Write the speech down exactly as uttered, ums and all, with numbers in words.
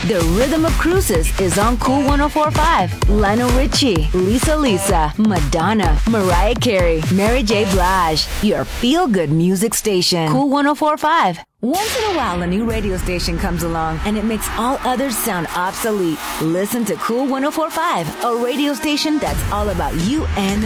The Rhythm of Cruises is on Cool one oh four point five. Lionel Richie, Lisa Lisa, Madonna, Mariah Carey, Mary J. Blige. Your feel-good music station. Cool one oh four point five. Once in a while, a new radio station comes along and it makes all others sound obsolete. Listen to Cool one oh four point five, a radio station that's all about you and the